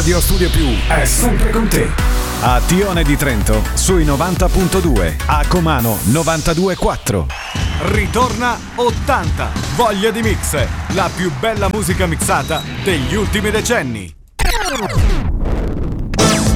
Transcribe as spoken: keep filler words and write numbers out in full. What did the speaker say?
Radio Studio Più è sempre con te. A Tione di Trento sui novanta punto due, a Comano novantadue virgola quattro. Ritorna ottanta, voglia di mix, la più bella musica mixata degli ultimi decenni.